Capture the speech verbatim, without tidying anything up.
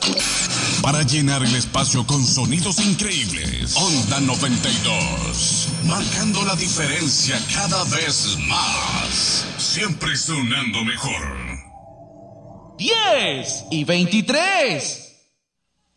Para llenar el espacio con sonidos increíbles. Onda noventa y dos. Marcando la diferencia cada vez más. Siempre sonando mejor. diez y veintitrés.